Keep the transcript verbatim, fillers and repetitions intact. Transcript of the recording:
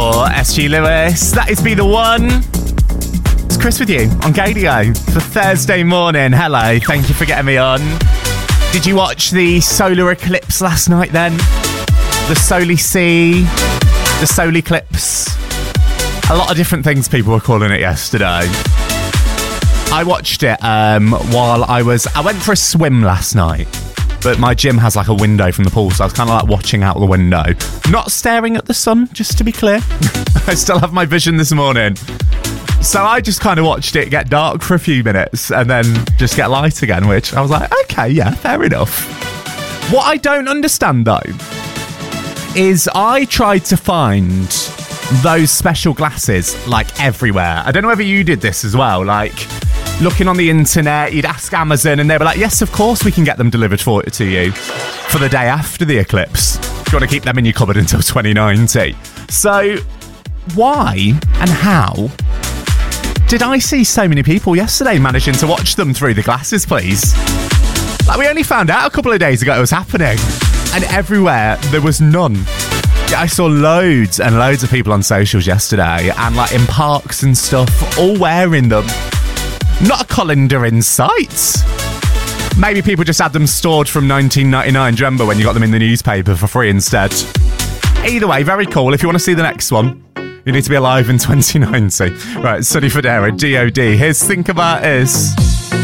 for S G Lewis. That is Be The One. It's Chris with you on Gadio for Thursday morning. Hello, thank you for getting me on. Did you watch the solar eclipse last night then? The Soli C, the solar eclipse. A lot of different things people were calling it yesterday. I watched it um, while I was... I went for a swim last night, but my gym has like a window from the pool, so I was kind of like watching out the window. Not staring at the sun, just to be clear. I still have my vision this morning. So I just kind of watched it get dark for a few minutes and then just get light again, which I was like, okay, yeah, fair enough. What I don't understand, though, is I tried to find those special glasses, like, everywhere. I don't know whether you did this as well, like... Looking on the internet, you'd ask Amazon and they were like, yes, of course we can get them delivered for to you for the day after the eclipse. You want to keep them in your cupboard until twenty ninety. So why and how did I see so many people yesterday managing to watch them through the glasses, please? Like, we only found out a couple of days ago it was happening, and everywhere there was none. Yeah, I saw loads and loads of people on socials yesterday and like in parks and stuff all wearing them. Not a colander in sight. Maybe people just had them stored from nineteen ninety-nine. Do you remember when you got them in the newspaper for free instead? Either way, very cool. If you want to see the next one, you need to be alive in twenty ninety. Right, Sonny Fodera, D O D. Here's Think About This.